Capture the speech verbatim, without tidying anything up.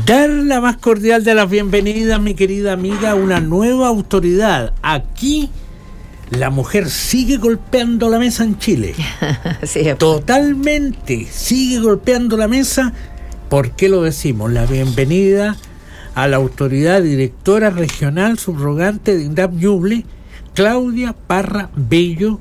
Dar la más cordial de las bienvenidas, mi querida amiga, a una nueva autoridad. Aquí la mujer sigue golpeando la mesa en Chile. Sí, totalmente sigue golpeando la mesa. ¿Por qué lo decimos? La bienvenida a la autoridad directora regional subrogante de INDAP Ñuble, Claudia Parra Bello,